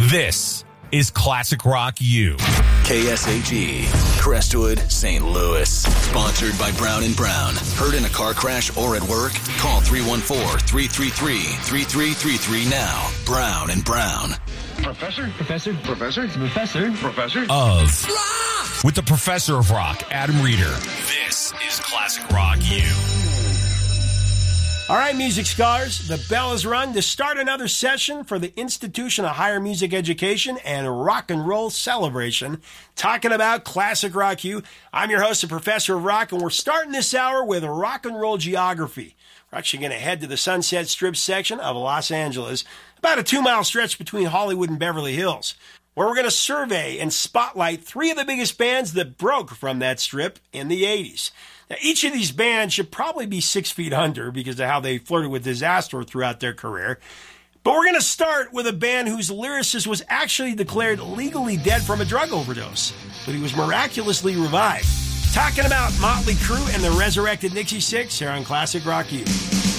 This is Classic Rock U. KSHE, Crestwood, St. Louis. Sponsored by Brown & Brown. Hurt in a car crash or at work? Call 314-333-3333 now. Brown & Brown. Professor of Rock. With the Professor of Rock, Adam Reeder. This is Classic Rock U. All right, music scholars, the bell is rung to start another session for the Institution of Higher Music Education and Rock and Roll Celebration, talking about Classic Rock U. I'm your host, the Professor of Rock, and we're starting this hour with rock and roll geography. We're actually going to head to the Sunset Strip section of Los Angeles, about a 2-mile stretch between Hollywood and Beverly Hills, where we're going to survey and spotlight 3 of the biggest bands that broke from that strip in the 80s. Now, each of these bands should probably be 6 feet under because of how they flirted with disaster throughout their career. But we're going to start with a band whose lyricist was actually declared legally dead from a drug overdose, but he was miraculously revived. Talking about Motley Crue and the resurrected Nixie Six here on Classic Rock U.